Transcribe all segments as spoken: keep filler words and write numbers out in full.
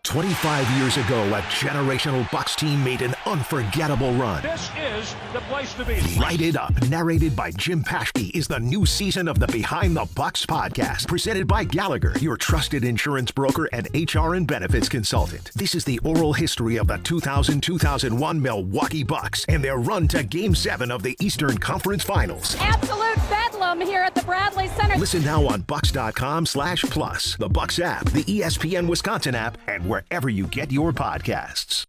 twenty-five years ago, a generational Bucks team made an unforgettable run. This is the place to be. Light It Up, narrated by Jim Paschke, is the new season of the Behind the Bucks podcast, presented by Gallagher, your trusted insurance broker and H R and benefits consultant. This is the oral history of the two thousand two thousand one Milwaukee Bucks and their run to Game seven of the Eastern Conference Finals. Absolute bedlam here at the Bradley Center. Listen now on Bucks.com slash plus, the Bucks app, the E S P N Wisconsin app, and wherever you get your podcasts.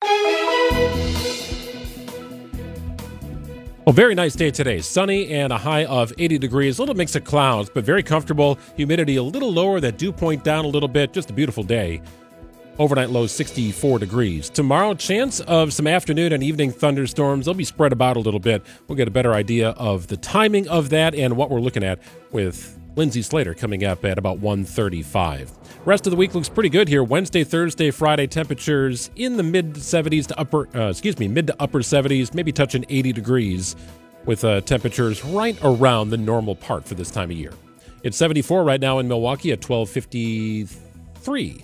Well, very nice day today. Sunny and a high of eighty degrees. A little mix of clouds, but very comfortable. Humidity a little lower. That dew point down a little bit. Just a beautiful day. Overnight low sixty-four degrees. Tomorrow, chance of some afternoon and evening thunderstorms. They'll be spread about a little bit. We'll get a better idea of the timing of that and what we're looking at with Lindsay Slater coming up at about one thirty-five. Rest of the week looks pretty good here. Wednesday, Thursday, Friday, temperatures in the mid seventies to upper, uh, excuse me, mid to upper seventies, maybe touching eighty degrees with uh, temperatures right around the normal part for this time of year. It's seventy-four right now in Milwaukee at twelve fifty-three.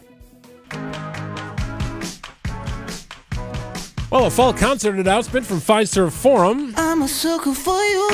Well, a fall concert announcement from Fiserv Forum. I'm a sucker for you.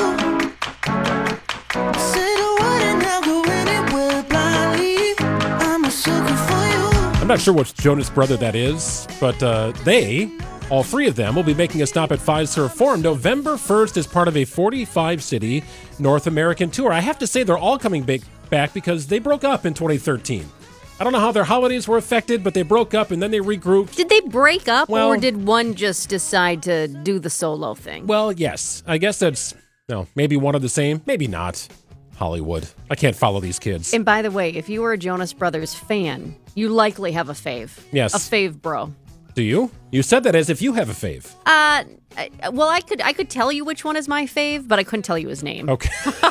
Say the word and I'll go anywhere blindly. I'm a sucker for you. I'm not sure which Jonas brother that is, but uh, they, all three of them, will be making a stop at Fiserv Forum November first as part of a forty-five city North American tour. I have to say they're all coming back because they broke up in twenty thirteen. I don't know how their holidays were affected, but they broke up and then they regrouped. Did they break up, well, or did one just decide to do the solo thing? Well, yes. I guess that's, no, maybe one of the same, maybe not. Hollywood. I can't follow these kids. And by the way, if you were a Jonas Brothers fan, you likely have a fave. Yes. A fave bro. Do you? You said that as if you have a fave. Uh, I, well, I could I could tell you which one is my fave, but I couldn't tell you his name. Okay.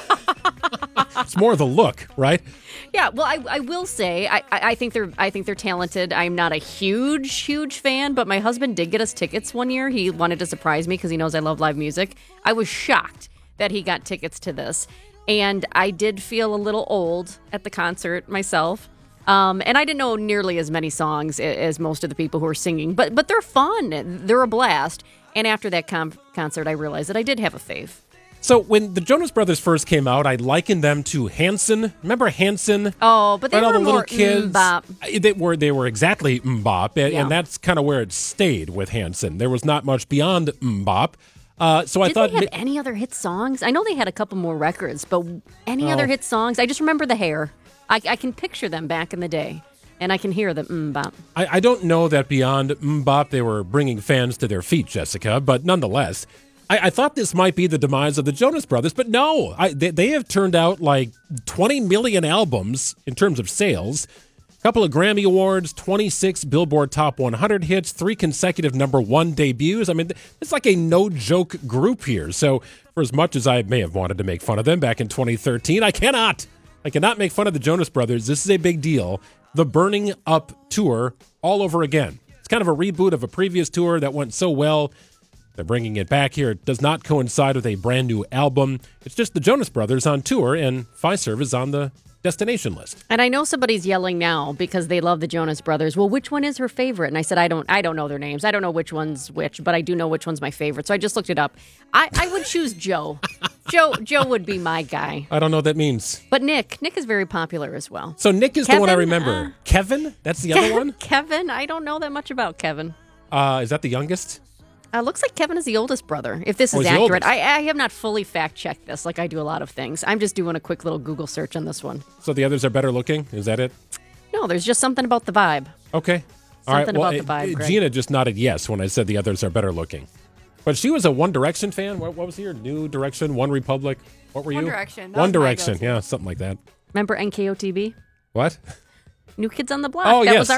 It's more the look, right? Yeah, well, I, I will say I, I think they're I think they're talented. I'm not a huge huge fan, but my husband did get us tickets one year. He wanted to surprise me because he knows I love live music. I was shocked that he got tickets to this, and I did feel a little old at the concert myself. Um, and I didn't know nearly as many songs as most of the people who were singing, but but they're fun. They're a blast. And after that com- concert, I realized that I did have a fave. So when the Jonas Brothers first came out, I likened them to Hanson. Remember Hanson? Oh, but they right, were all the more little kids. mbop. They were they were exactly mbop, and, Yeah. and that's kind of where it stayed with Hanson. There was not much beyond mbop. Uh, so I Did thought, they have any other hit songs? I know they had a couple more records, but any Oh. other hit songs? I just remember the hair. I, I can picture them back in the day, and I can hear the mbop. I, I don't know that beyond mbop they were bringing fans to their feet, Jessica, but nonetheless, I, I thought this might be the demise of the Jonas Brothers, but no, I, they, they have turned out like twenty million albums in terms of sales, a couple of Grammy Awards, twenty-six Billboard Top one hundred hits, three consecutive number one debuts. I mean, it's like a no-joke group here. So for as much as I may have wanted to make fun of them back in twenty thirteen, I cannot. I cannot make fun of the Jonas Brothers. This is a big deal. The Burning Up tour all over again. It's kind of a reboot of a previous tour that went so well. They're bringing it back here. It does not coincide with a brand new album. It's just the Jonas Brothers on tour, and Fiserv is on the destination list. And I know somebody's yelling now because they love the Jonas Brothers. Well, which one is her favorite? And I said, I don't I don't know their names. I don't know which one's which, but I do know which one's my favorite. So I just looked it up. I, I would choose Joe. Joe Joe would be my guy. I don't know what that means. But Nick, Nick is very popular as well. So Nick is Kevin, the one I remember. uh, Kevin? That's the other one? Kevin? I don't know that much about Kevin. Uh, is that the youngest? Uh, looks like Kevin is the oldest brother, if this Oh, is he's the accurate. oldest. I, I have not fully fact-checked this like I do a lot of things. I'm just doing a quick little Google search on this one. So the others are better looking? Is that it? No, there's just something about the vibe. Okay. All right. Something Well, about the vibe, uh, Greg. Gina just nodded yes when I said the others are better looking. But she was a One Direction fan. What, what was your New Direction, One Republic? What were One you? Direction. That One was my Direction. go-to. Yeah, something like that. Remember N K O T B? What? New Kids on the Block. Oh, that yes. was our